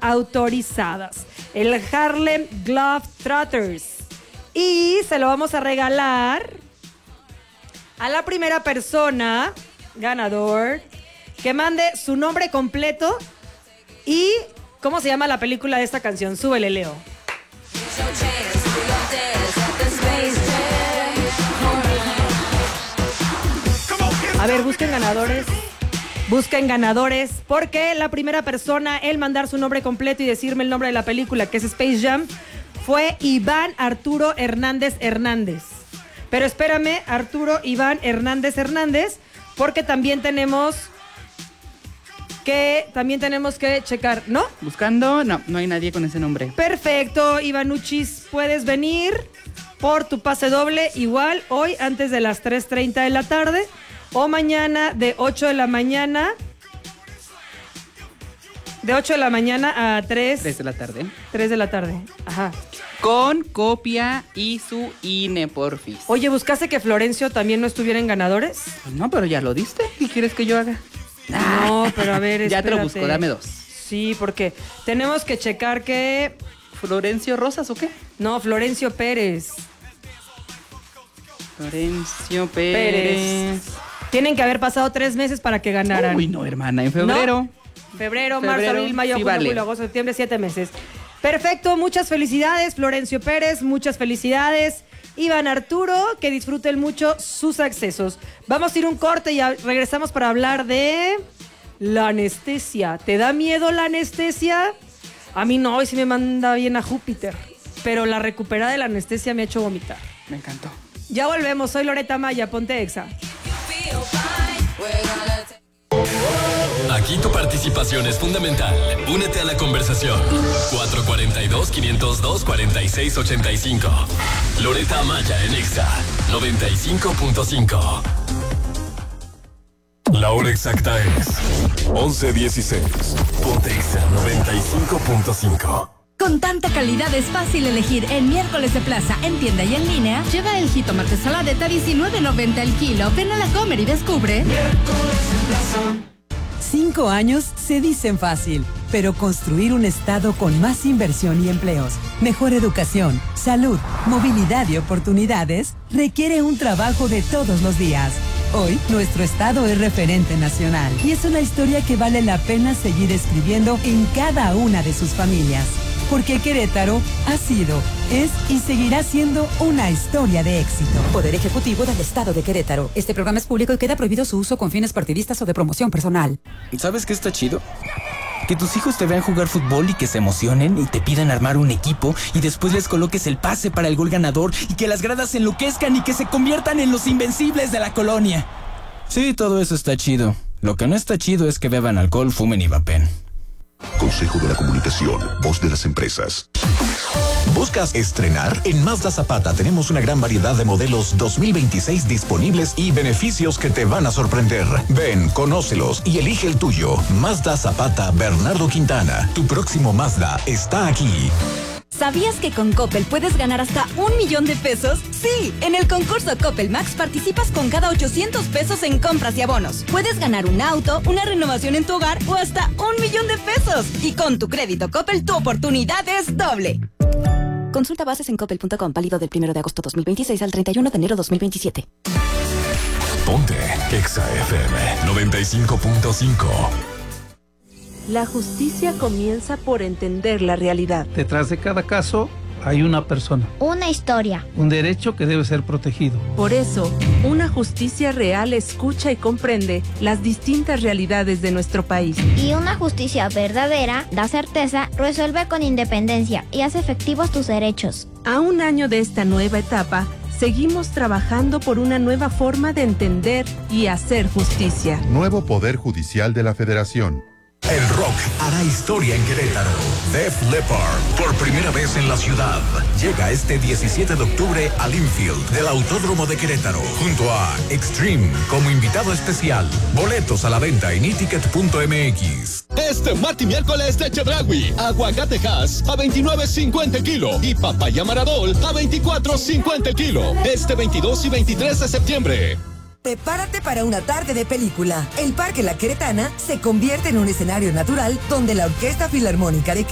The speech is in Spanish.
autorizadas. El Harlem Globetrotters. Y se lo vamos a regalar a la primera persona, ganador, que mande su nombre completo y cómo se llama la película de esta canción. Súbele, Leo. A ver, busquen ganadores, porque la primera persona en mandar su nombre completo y decirme el nombre de la película, que es Space Jam, fue Iván Arturo Hernández Hernández. Pero espérame, Arturo Iván Hernández Hernández, porque también tenemos que checar, ¿no? Buscando, no hay nadie con ese nombre. Perfecto, Ivanuchis, puedes venir por tu pase doble, igual hoy antes de las 3:30 de la tarde o mañana de 8 de la mañana. De 8 de la mañana a 3 de la tarde. 3 de la tarde, ajá. Con copia y su INE, porfis. Oye, ¿buscaste que Florencio también no estuviera en ganadores? Pues no, pero ya lo diste. ¿Qué quieres que yo haga? No, pero a ver, espérate. Ya te lo busco, dame 2. Sí, porque tenemos que checar que... ¿Florencio Rosas o qué? No, Florencio Pérez. Florencio Pérez. Tienen que haber pasado 3 meses para que ganaran. Uy, no, hermana, en febrero. ¿No? Febrero, marzo, abril, mayo, junio, julio, agosto, septiembre, 7 meses. Perfecto, muchas felicidades, Florencio Pérez, muchas felicidades. Iván Arturo, que disfruten mucho sus accesos. Vamos a ir un corte y regresamos para hablar de la anestesia. ¿Te da miedo la anestesia? A mí no, hoy sí me manda bien a Júpiter. Pero la recuperada de la anestesia me ha hecho vomitar. Me encantó. Ya volvemos, soy Loreta Maya, ponte Exa. Aquí tu participación es fundamental. Únete a la conversación. 442-502-4685. Loreta Maya en Exa 95.5. La hora exacta es 11:16. Ponte Exa 95.5. Con tanta calidad es fácil elegir en miércoles de plaza, en tienda y en línea. Lleva el jitomate saladeta a $19.90 el kilo. Ven a la Comer y descubre. Miércoles en plaza. 5 años se dicen fácil, pero construir un estado con más inversión y empleos, mejor educación, salud, movilidad y oportunidades requiere un trabajo de todos los días. Hoy, nuestro estado es referente nacional y es una historia que vale la pena seguir escribiendo en cada una de sus familias. Porque Querétaro ha sido, es y seguirá siendo una historia de éxito. Poder Ejecutivo del Estado de Querétaro. Este programa es público y queda prohibido su uso con fines partidistas o de promoción personal. ¿Sabes qué está chido? Que tus hijos te vean jugar fútbol y que se emocionen y te pidan armar un equipo y después les coloques el pase para el gol ganador y que las gradas se enloquezcan y que se conviertan en los invencibles de la colonia. Sí, todo eso está chido. Lo que no está chido es que beban alcohol, fumen y vapen. Consejo de la Comunicación, voz de las empresas. ¿Buscas estrenar? En Mazda Zapata tenemos una gran variedad de modelos 2026 disponibles y beneficios que te van a sorprender. Ven, conócelos y elige el tuyo. Mazda Zapata Bernardo Quintana. Tu próximo Mazda está aquí. ¿Sabías que con Coppel puedes ganar hasta $1,000,000 de pesos? Sí, en el concurso Coppel Max participas con cada 800 pesos en compras y abonos. Puedes ganar un auto, una renovación en tu hogar o hasta $1,000,000 de pesos. Y con tu crédito Coppel, tu oportunidad es doble. Consulta bases en coppel.com, válido del 1 de agosto 2026 al 31 de enero 2027. Ponte Exa FM 95.5. La justicia comienza por entender la realidad. Detrás de cada caso hay una persona. Una historia. Un derecho que debe ser protegido. Por eso, una justicia real escucha y comprende las distintas realidades de nuestro país. Y una justicia verdadera da certeza, resuelve con independencia y hace efectivos tus derechos. A un año de esta nueva etapa, seguimos trabajando por una nueva forma de entender y hacer justicia. Nuevo Poder Judicial de la Federación. El rock hará historia en Querétaro. Def Leppard, por primera vez en la ciudad, llega este 17 de octubre al Infield del Autódromo de Querétaro, junto a Extreme como invitado especial. Boletos a la venta en iticket.mx. Este martes y miércoles de Chedraui, aguacate Hass a $29.50 el kilo y papaya Maradol a $24.50 el kilo. Este 22 y 23 de septiembre. Prepárate para una tarde de película. El Parque La Queretana se convierte en un escenario natural donde la Orquesta Filarmónica de